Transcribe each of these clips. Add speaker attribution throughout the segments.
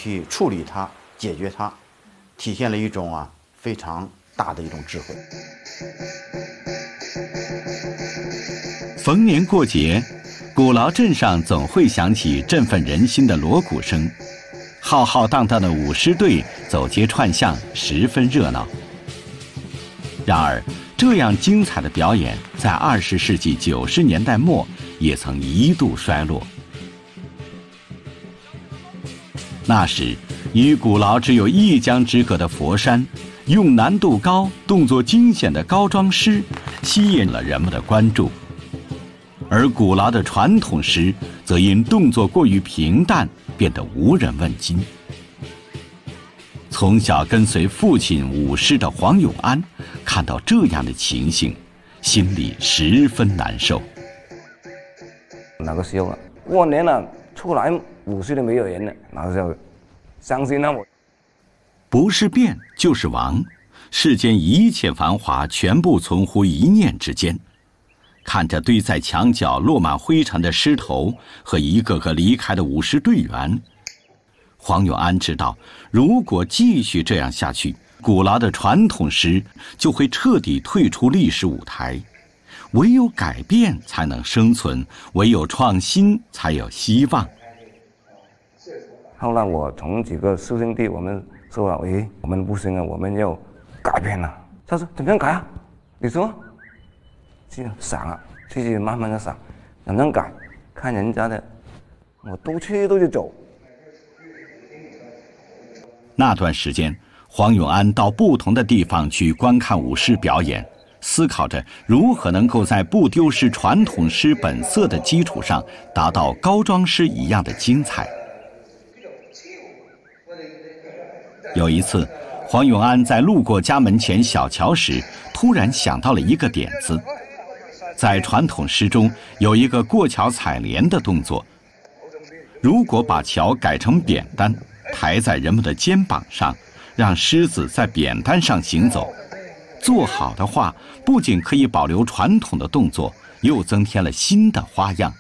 Speaker 1: 去处理它、解决它，体现了一种非常大的一种智慧。
Speaker 2: 逢年过节，鼓楼镇上总会响起振奋人心的锣鼓声，浩浩荡荡的舞狮队走街串巷，十分热闹。然而，这样精彩的表演在20世纪90年代末也曾一度衰落。那时，与鼓楼只有一江之隔的佛山，用难度高、动作惊险的高桩狮吸引了人们的关注，而鼓楼的传统狮则因动作过于平淡，变得无人问津。从小跟随父亲舞狮的黄永安看到这样的情形，心里十分难受。
Speaker 3: 那个时候过年了，出来舞狮都没有人了，那个时候伤心了我。
Speaker 2: 不是变就是亡，世间一切繁华全部存乎一念之间。看着堆在墙角落满灰尘的狮头和一个个离开的舞狮队员，黄永安知道，如果继续这样下去，鼓楼的传统狮就会彻底退出历史舞台。唯有改变才能生存，唯有创新才有希望。
Speaker 3: 后来我从几个师兄弟我们说了，我们不行啊，我们要改变了。他说怎么样改啊？你说，就想啊，自己慢慢的想，怎么样改？看人家的，我都去走。
Speaker 2: 那段时间，黄永安到不同的地方去观看舞狮表演，思考着如何能够在不丢失传统狮本色的基础上，达到高桩狮一样的精彩。有一次，黄永安在路过家门前小桥时，突然想到了一个点子。在传统狮中有一个过桥采莲的动作，如果把桥改成扁担，抬在人们的肩膀上，让狮子在扁担上行走，做好的话，不仅可以保留传统的动作，又增添了新的花样。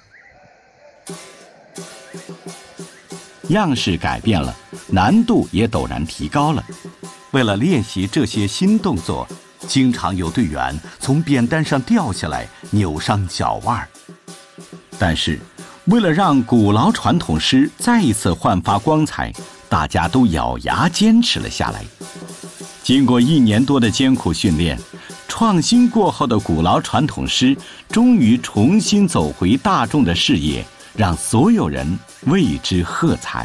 Speaker 2: 样式改变了，难度也陡然提高了。为了练习这些新动作，经常有队员从扁担上掉下来，扭伤脚腕。但是，为了让鼓楼传统狮再一次焕发光彩，大家都咬牙坚持了下来。经过1年多的艰苦训练，创新过后的鼓楼传统狮终于重新走回大众的视野，让所有人为之喝彩。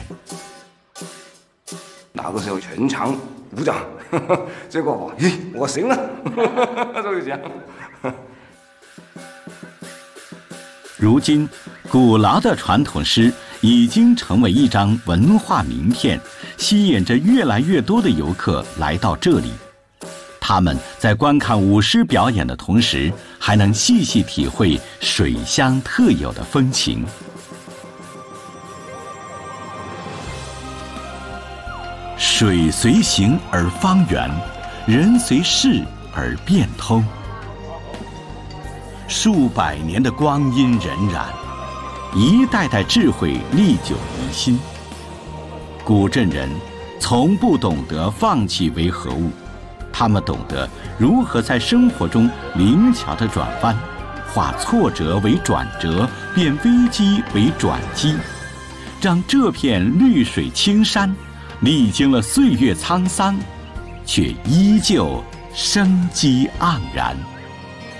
Speaker 3: 那个时候全场鼓掌，结果我行了，就是这样。
Speaker 2: 如今，鼓楼的传统狮已经成为一张文化名片，吸引着越来越多的游客来到这里。他们在观看舞狮表演的同时，还能细细体会水乡特有的风情。水随形而方圆，人随事而变通。数百年的光阴荏苒，一代代智慧历久弥新。古镇人从不懂得放弃为何物，他们懂得如何在生活中灵巧地转弯，化挫折为转折，变危机为转机，让这片绿水青山历经了岁月沧桑，却依旧生机盎然。